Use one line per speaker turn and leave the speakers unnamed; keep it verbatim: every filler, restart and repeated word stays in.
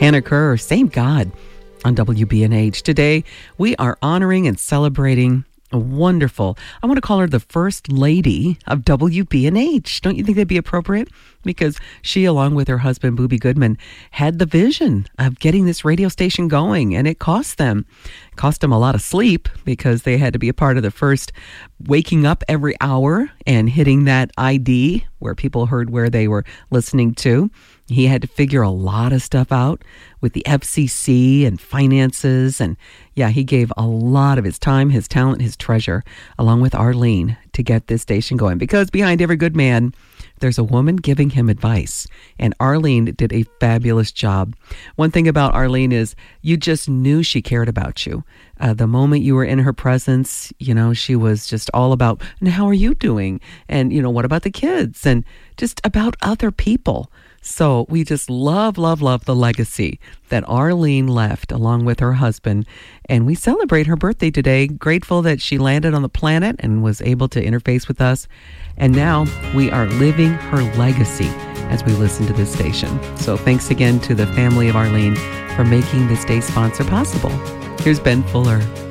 Hannah Kerr, same God on W B N H. Today, we are honoring and celebrating a wonderful, I want to call her the first lady of W B N H. Don't you think that'd be appropriate? Because she, along with her husband, Boobie Goodman, had the vision of getting this radio station going, and it cost them. It cost them a lot of sleep because they had to be a part of the first waking up every hour and hitting that I D where people heard where they were listening to. He had to figure a lot of stuff out with the F C C and finances. And yeah, he gave a lot of his time, his talent, his treasure, along with Arlene, to get this station going. Because behind every good man, there's a woman giving him advice. And Arlene did a fabulous job. One thing about Arlene is you just knew she cared about you. Uh, the moment you were in her presence, you know, she was just all about, and how are you doing? And, you know, what about the kids? And just about other people. So we just love, love, love the legacy that Arlene left along with her husband. And we celebrate her birthday today. Grateful that she landed on the planet and was able to interface with us. And now we are living her legacy as we listen to this station. So thanks again to the family of Arlene for making this day sponsor possible. Here's Ben Fuller.